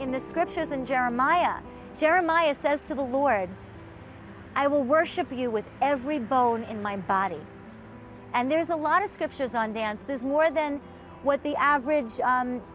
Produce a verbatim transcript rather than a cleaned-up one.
in the scriptures in Jeremiah. Jeremiah says to the Lord, I will worship you with every bone in my body. And there's a lot of scriptures on dance. There's more than what the average um,